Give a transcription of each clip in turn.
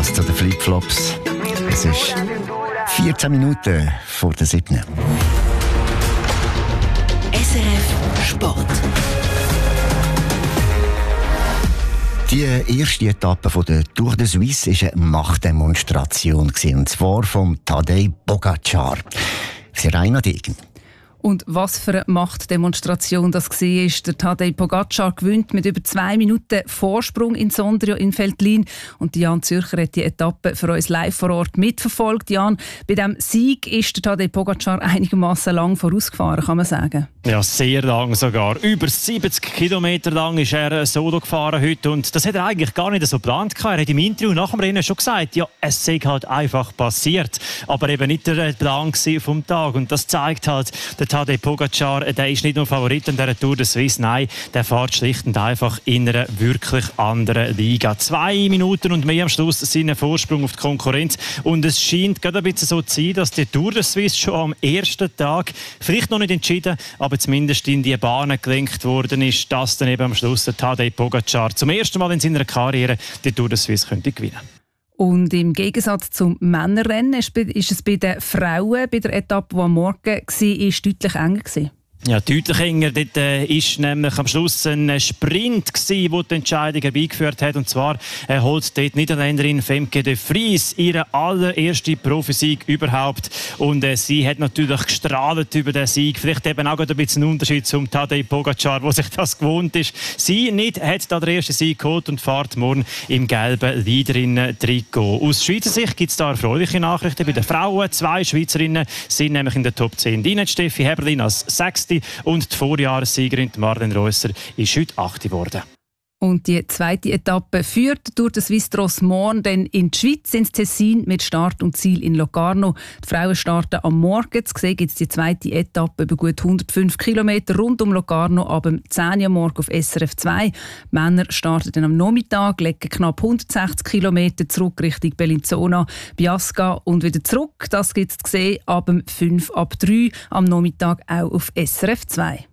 Das zu den Flipflops. Es ist 14 Minuten vor der 7. SRF Sport. Die erste Etappe von der Tour de Suisse war eine Machtdemonstration, und zwar von Tadej Pogačar. Sehr Degen. Und was für eine Machtdemonstration das war, ist der Tadej Pogačar gewinnt mit über 2 Minuten Vorsprung in Sondrio in Veltlin. Und Jan Zürcher hat die Etappe für uns live vor Ort mitverfolgt. Jan, bei diesem Sieg ist der Tadej Pogačar einigermaßen lang vorausgefahren, kann man sagen. Ja, sehr lang sogar. Über 70 Kilometer lang ist er solo gefahren heute. Und das hat er eigentlich gar nicht so geplant. Er hat im Interview nach dem Rennen schon gesagt, ja, es sei halt einfach passiert. Aber eben nicht der Plan vom Tag. Und das zeigt halt, der Tadej Pogačar, der ist nicht nur Favorit in dieser Tour de Suisse, nein, der fährt schlicht und einfach in einer wirklich anderen Liga. 2 Minuten und mehr am Schluss seinen Vorsprung auf die Konkurrenz. Und es scheint gerade ein bisschen so zu sein, dass die Tour de Suisse schon am ersten Tag, vielleicht noch nicht entschieden, aber zumindest in die Bahnen gelenkt worden ist, dass dann eben am Schluss der Tadej Pogačar zum ersten Mal in seiner Karriere die Tour de Suisse könnte gewinnen. Und im Gegensatz zum Männerrennen ist es bei den Frauen bei der Etappe, die am Morgen war, deutlich enger gewesen. Ja, deutlich enger. Dort ist nämlich am Schluss ein Sprint gewesen, der die Entscheidung herbeigeführt hat. Und zwar holt dort die Niederländerin Femke de Vries ihren allerersten Profisieg überhaupt. Und sie hat natürlich gestrahlt über den Sieg. Vielleicht eben auch ein bisschen ein Unterschied zum Tadej Pogačar, der sich das gewohnt ist. Sie nicht hat da den ersten Sieg geholt und fährt morgen im gelben Leaderinnen-Trikot. Aus Schweizer Sicht gibt es da erfreuliche Nachrichten bei den Frauen. 2 Schweizerinnen sind nämlich in der Top 10. Die Steffi Heberlin als 6. Und die Vorjahressiegerin Marlene Reusser ist heute 8. geworden. Und die zweite Etappe führt durch den Swiss Tross morgen dann in die Schweiz, ins Tessin, mit Start und Ziel in Locarno. Die Frauen starten am Morgen. Zu sehen gibt es die zweite Etappe über gut 105 Kilometer rund um Locarno ab 10 Uhr morgen auf SRF 2. Die Männer starten dann am Nachmittag, legen knapp 160 Kilometer zurück Richtung Bellinzona, Biasca und wieder zurück. Das gibt es zu sehen ab 5 ab 3 am Nachmittag auch auf SRF 2.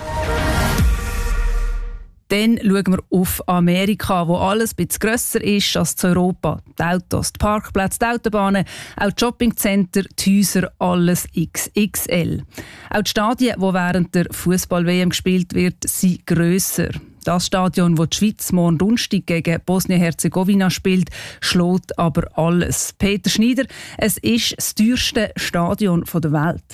Dann schauen wir auf Amerika, wo alles ein bisschen grösser ist als in Europa. Die Autos, die Parkplätze, die Autobahnen, auch die Shoppingcenter, die Häuser, alles XXL. Auch die Stadien, die während der Fußball-WM gespielt wird, sind grösser. Das Stadion, das die Schweiz morgen Donnerstag gegen Bosnien-Herzegowina spielt, schlägt aber alles. Peter Schneider, es ist das teuerste Stadion der Welt.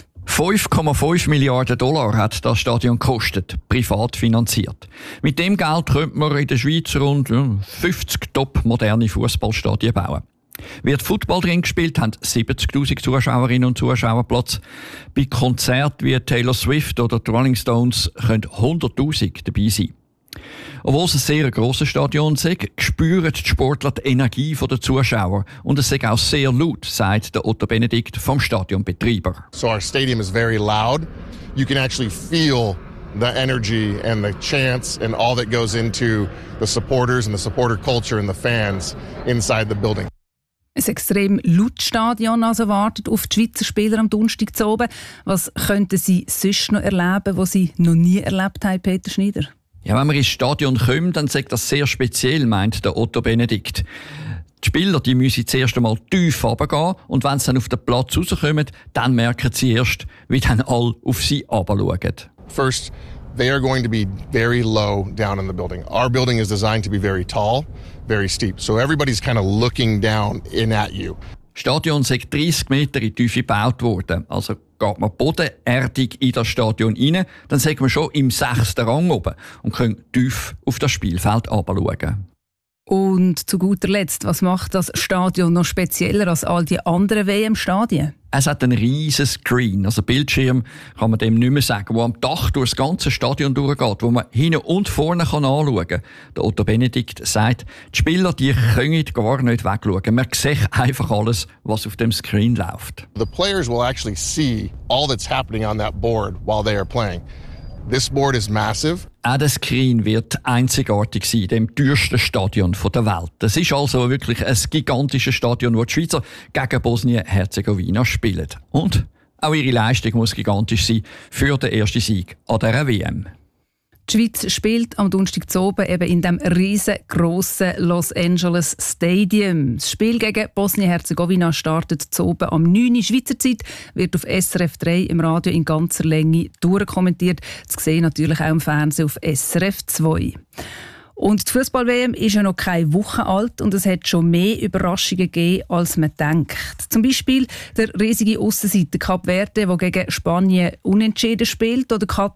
5,5 Milliarden $, hat das Stadion gekostet, privat finanziert. Mit dem Geld könnte man in der Schweiz rund 50 top-moderne Fußballstadien bauen. Wird Football drin gespielt, haben 70'000 Zuschauerinnen und Zuschauer Platz. Bei Konzerten wie Taylor Swift oder die Rolling Stones können 100'000 dabei sein. Obwohl es ein sehr grosses Stadion ist, spüren die Sportler die Energie der Zuschauer. Und es ist auch sehr laut, sagt der Otto Benedikt vom Stadionbetreiber. So our stadium is very loud. You can actually feel the energy and the chants and all that goes into the supporters and the supporter culture and the fans inside the building. Ein extrem lautes Stadion also wartet auf die Schweizer Spieler am Donnerstag zu oben. Was könnten sie sonst noch erleben, was sie noch nie erlebt haben, Peter Schneider? Ja, wenn man ins Stadion kommt, dann sagt das sehr speziell, meint der Otto Benedikt. Die Spieler die müssen zuerst einmal tief runtergehen und wenn sie dann auf den Platz rauskommen, dann merken sie erst, wie dann alle auf sie runterschauen. First, they are going to be very low down in the building. Our building is designed to be very tall, very steep. So everybody's kind of looking down in at you. Das Stadion ist 30 Meter in die Tiefe gebaut worden. Also geht man bodenerdig in das Stadion rein, dann sind wir schon im 6. Rang oben und können tief auf das Spielfeld herabschauen. Und zu guter Letzt, was macht das Stadion noch spezieller als all die anderen WM-Stadien? Es hat einen riesen Screen, also Bildschirm kann man dem nicht mehr sagen, der am Dach durch das ganze Stadion durchgeht, wo man hinten und vorne anschauen kann. Der Otto Benedikt sagt, die Spieler die können gar nicht wegschauen. Man sieht einfach alles, was auf dem Screen läuft. The players will actually see all that's happening on that board while they are playing. This board is massive. Auch der Screen wird einzigartig sein, dem teuersten Stadion der Welt. Es ist also wirklich ein gigantisches Stadion, wo die Schweizer gegen Bosnien-Herzegowina spielen. Und auch ihre Leistung muss gigantisch sein für den ersten Sieg an dieser WM. Die Schweiz spielt am Donnerstag zu oben eben in dem riesengroßen Los Angeles Stadium. Das Spiel gegen Bosnien-Herzegowina startet zu oben am 9. Uhr Schweizer Zeit, wird auf SRF 3 im Radio in ganzer Länge durchkommentiert. Zu sehen natürlich auch im Fernsehen auf SRF 2. Und die Fußball-WM ist ja noch keine Woche alt und es hat schon mehr Überraschungen gegeben, als man denkt. Zum Beispiel der riesige Aussenseiter Kap Verde, der gegen Spanien unentschieden spielt, oder